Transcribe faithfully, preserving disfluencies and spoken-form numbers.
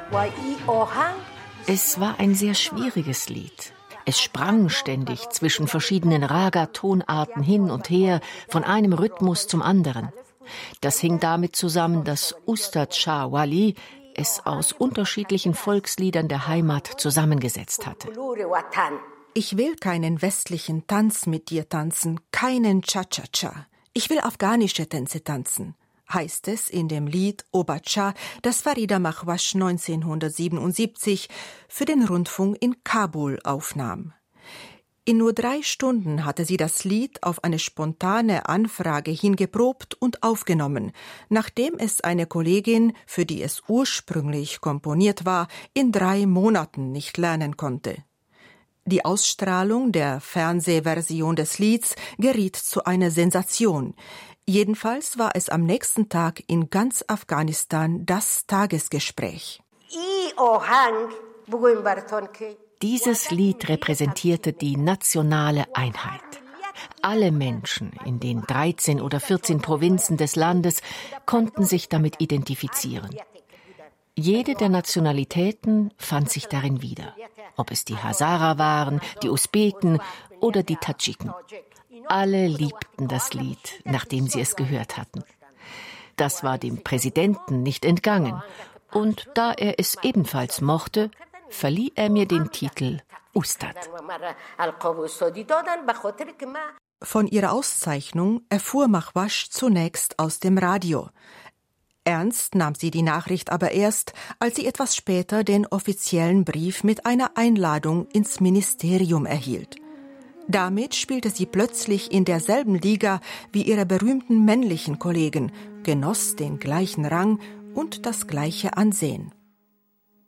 Es war ein sehr schwieriges Lied. Es sprang ständig zwischen verschiedenen Raga-Tonarten hin und her, von einem Rhythmus zum anderen. Das hing damit zusammen, dass Ustad Shah Wali es aus unterschiedlichen Volksliedern der Heimat zusammengesetzt hatte. Ich will keinen westlichen Tanz mit dir tanzen, keinen Cha-Cha-Cha. Ich will afghanische Tänze tanzen, heißt es in dem Lied O Bacha, das Farida Mahwash neunzehnhundertsiebenundsiebzig für den Rundfunk in Kabul aufnahm. In nur drei Stunden hatte sie das Lied auf eine spontane Anfrage hin geprobt und aufgenommen, nachdem es eine Kollegin, für die es ursprünglich komponiert war, in drei Monaten nicht lernen konnte. Die Ausstrahlung der Fernsehversion des Lieds geriet zu einer Sensation. Jedenfalls war es am nächsten Tag in ganz Afghanistan das Tagesgespräch. Dieses Lied repräsentierte die nationale Einheit. Alle Menschen in den dreizehn oder vierzehn Provinzen des Landes konnten sich damit identifizieren. Jede der Nationalitäten fand sich darin wieder, ob es die Hazara waren, die Usbeken oder die Tadschiken. Alle liebten das Lied, nachdem sie es gehört hatten. Das war dem Präsidenten nicht entgangen, und da er es ebenfalls mochte, verlieh er mir den Titel Ustad. Von ihrer Auszeichnung erfuhr Mahwash zunächst aus dem Radio. Ernst nahm sie die Nachricht aber erst, als sie etwas später den offiziellen Brief mit einer Einladung ins Ministerium erhielt. Damit spielte sie plötzlich in derselben Liga wie ihre berühmten männlichen Kollegen, genoss den gleichen Rang und das gleiche Ansehen.